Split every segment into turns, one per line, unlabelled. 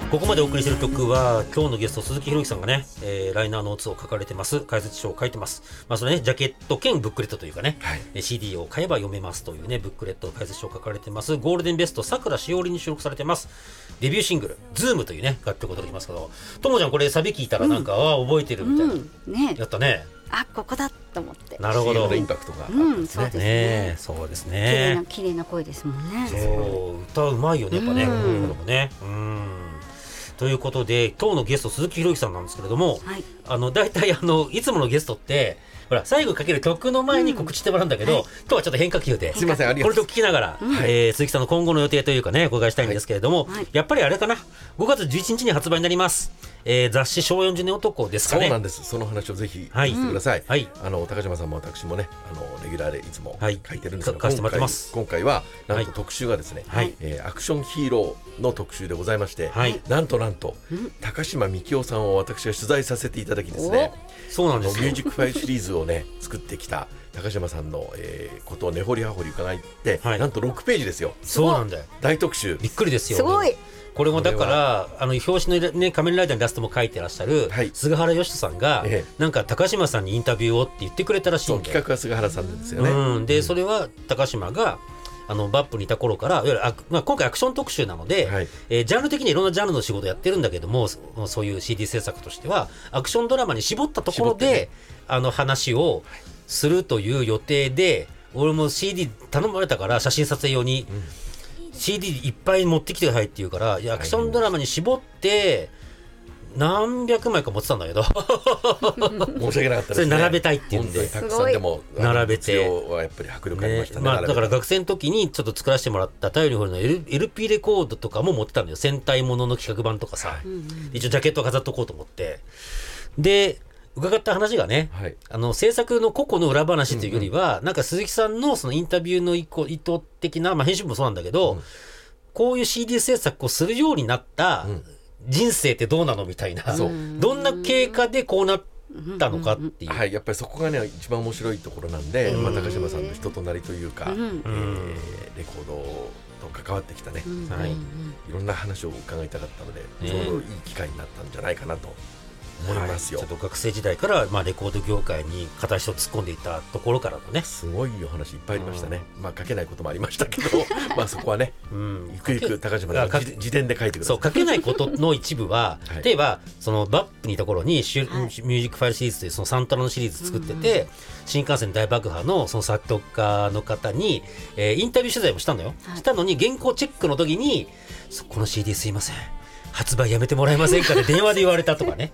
ここまでお送りしている曲は今日のゲスト鈴木ひろゆきさんがね、ライナーノーツを書かれてます、解説書を書いてます。それね、ジャケット兼ブックレットというかね、CD を買えば読めますというね、ブックレット解説書を書かれてます。ゴールデンベストさくらしおりに収録されてます。デビューシングルズームというね楽曲を届きますけど、ともちゃんこれサビ聞いたらなんか、覚えてるみたいな、
ね、
やったね。
ここだと思って。
なるほど。
インパクトがあったんですね。
そうですね。
綺麗な声ですもんね。
そう歌うまいよねやっぱね。これもね。ということで今日のゲスト鈴木ひろゆきさんなんですけれども、だいたいいつものゲストってほら最後かける曲の前に告知してもらうんだけど、今日はちょっと変化球で、
すいません、
これと聞きながら、鈴木さんの今後の予定というかねお伺いしたいんですけれども、やっぱりあれかな、5月11日に発売になります、雑誌昭和40年男ですかね。
そうなんです。その話をぜひ聞いてください。高島さんも私もねレギュラーでいつも書いてるんですが、今回はなんと特集がですね、アクションヒーローの特集でございまして、なんと高島みきおさんを私が取材させていただきですね、
そうなんですよ。
ミュージックファイルシリーズをね作ってきた高島さんの、ことを根掘り葉掘り伺って、なんと6ページですよ。
そうなんだよ。
大特集。
びっくりですよ。
すごい。
これもだから表紙の、ね、仮面ライダーのイラストも書いてらっしゃる、菅原義人さんが、なんか高島さんにインタビューをって言ってくれたらしいんで、
企画は菅原さんですよね。
でそれは高島がバップにいた頃からいわゆる今回アクション特集なので、ジャンル的にいろんなジャンルの仕事やってるんだけども、そういう CD 制作としてはアクションドラマに絞ったところで、話をするという予定で、俺も CD 頼まれたから写真撮影用に、CD いっぱい持ってきてくださいって言うから、アクションドラマに絞って何百枚か持ってたんだけど
申し訳なかったですね。
それ並べたいっていうんで
たくさんでも
並べて、
はやっぱり迫力ありましたね。
だから学生の時にちょっと作らせてもらった頼りの方の LP レコードとかも持ってたんだよ。戦隊ものの企画版とかさ、一応ジャケット飾っとこうと思って、で伺った話がね、制作の個々の裏話というよりは、なんか鈴木さんのそのインタビューの意図的な、編集部もそうなんだけど、こういう CD 制作をするようになった人生ってどうなのみたいな、どんな経過でこうなったのかっていう、
やっぱりそこがね一番面白いところなんで、高島さんの人となりというか、レコードと関わってきたね、いろんな話を伺いたかったので、ちょうどいい機会になったんじゃないかなと思いますよ。
ちょっと学生時代から、レコード業界に片足を突っ込んでいたところからのね、
すごいお話いっぱいありましたね。書けないこともありましたけどそこはね、ゆくゆく高島さんが自伝で書いてください。
そう書けないことの一部は例えばそのバップにいた頃にミュージックファイルシリーズというそのサントラのシリーズ作ってて、新幹線大爆破のその作曲家の方に、インタビュー取材もしたのよ、したのに原稿チェックの時にこの CD すいません発売やめてもらえませんかって電話で言われたとかね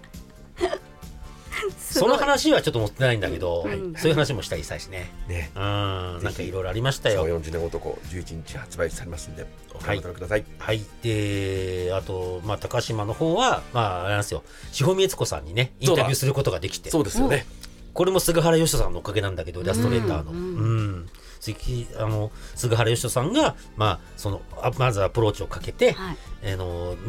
その話はちょっと持ってないんだけど、そういう話もしたりしたしね。なんかいろいろありましたよ。
昭和40年男11日発売されますんでお買い求めください。
であと、高島の方はあれなんですよ、志保美悦子さんにねインタビューすることができて、
そうですよね。
これも菅原義人さんのおかげなんだけど、イラストレーターの菅原義人さんがまずアプローチをかけて、